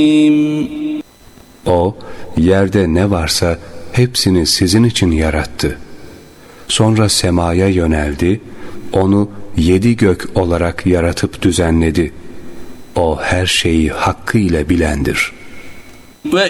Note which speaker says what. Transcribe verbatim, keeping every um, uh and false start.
Speaker 1: O, yerde ne varsa hepsini sizin için yarattı. Sonra semaya yöneldi, onu yedi gök olarak yaratıp düzenledi. O her şeyi hakkıyla bilendir.